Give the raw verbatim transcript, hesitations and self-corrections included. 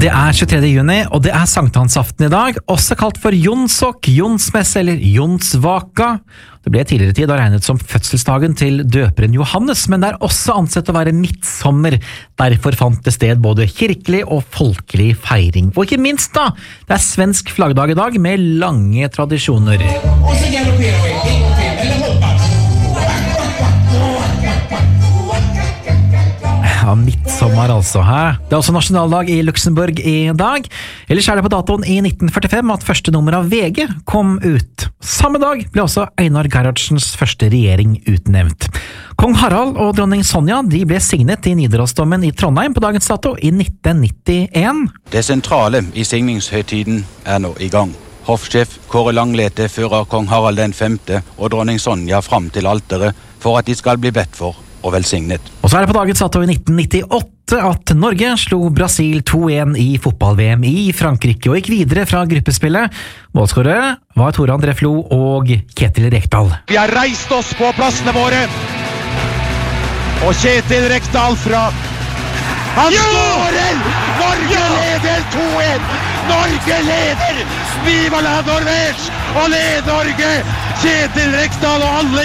Det er tjuetredje juni, og det er sankthansaften i dag, også kalt for Jonsok, Jonsmesse eller Jonsvaka. Det ble tidligere tid regnet som fødselsdagen til døperen Johannes, men det er også ansett å være midtsommer. Derfor fant det sted både kirkelig og folkelig feiring. Og ikke minst da, det er svensk flaggdag i dag med lange tradisjoner. Og så galopperer vi, en gang til, eller hopper. Ja, midtsommer altså, hæ? Det er også nasjonaldag i Luxembourg i dag. Ellers er det på datoen i nitten førtifem at første nummer av V G kom ut. Samme dag ble også Einar Gerhardsens første regjering utnevnt. Kong Harald og dronning Sonja de ble signet i Nidarosdomen i Trondheim på dagens dato i nitten nittien. Det sentrale i signingshøytiden er nå i gang. Hoffsjef Kåre Langlete fører kong Harald den femte og dronning Sonja fram til alteret for at de skal bli bedt for og velsignet. Og så er det på dagens dato i nitten nittiåtte at Norge slo Brasil to en i fotball-V M i Frankrike og gikk videre fra gruppespillet. Målskårere var Tore André Flo og Kjetil Rekdal. Vi har reist oss på plassene våre, og Kjetil Rekdal fra... Han skårer! Norge leder to en! Norge leder! Viva la Norvège! Og led Norge! Kjetil Rekdal og alle